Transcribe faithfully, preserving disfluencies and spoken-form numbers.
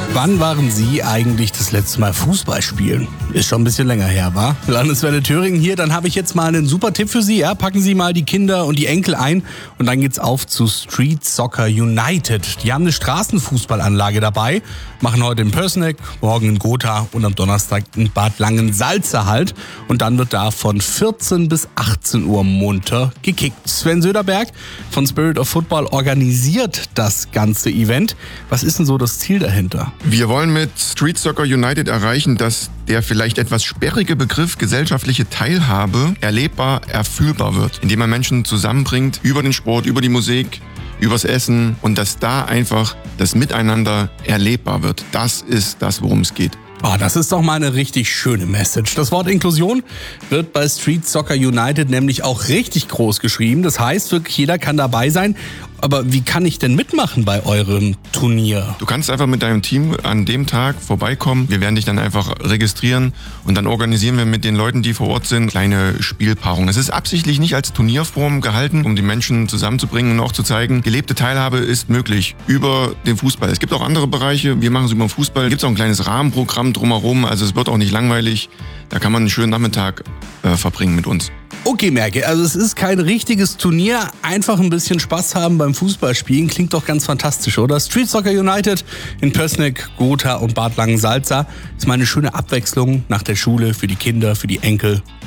Wann waren Sie eigentlich das letzte Mal Fußball spielen? Ist schon ein bisschen länger her, wa? Landeswelle Thüringen hier, dann habe ich jetzt mal einen super Tipp für Sie. Ja? Packen Sie mal die Kinder und die Enkel ein und dann geht's auf zu Street Soccer United. Die haben eine Straßenfußballanlage dabei, machen heute in Pößneck, morgen in Gotha und am Donnerstag in Bad Langensalza halt. Und dann wird da von vierzehn bis achtzehn Uhr munter gekickt. Sven Söderberg von Spirit of Football organisiert das ganze Event. Was ist denn so das Ziel dahinter? Wir wollen mit Street Soccer United erreichen, dass der vielleicht etwas sperrige Begriff gesellschaftliche Teilhabe erlebbar, erfühlbar wird, indem man Menschen zusammenbringt über den Sport, über die Musik, übers Essen und dass da einfach das Miteinander erlebbar wird. Das ist das, worum es geht. Oh, das ist doch mal eine richtig schöne Message. Das Wort Inklusion wird bei Street Soccer United nämlich auch richtig groß geschrieben. Das heißt, wirklich jeder kann dabei sein. Aber wie kann ich denn mitmachen bei eurem Turnier? Du kannst einfach mit deinem Team an dem Tag vorbeikommen. Wir werden dich dann einfach registrieren und dann organisieren wir mit den Leuten, die vor Ort sind, kleine Spielpaarungen. Es ist absichtlich nicht als Turnierform gehalten, um die Menschen zusammenzubringen und auch zu zeigen, gelebte Teilhabe ist möglich über den Fußball. Es gibt auch andere Bereiche, wir machen es über den Fußball. Es gibt auch ein kleines Rahmenprogramm drumherum, also es wird auch nicht langweilig. Da kann man einen schönen Nachmittag äh, verbringen mit uns. Okay, merke, also es ist kein richtiges Turnier, einfach ein bisschen Spaß haben beim Fußballspielen, klingt doch ganz fantastisch, oder? Street Soccer United in Pößneck, Gotha und Bad Langensalza ist mal eine schöne Abwechslung nach der Schule für die Kinder, für die Enkel.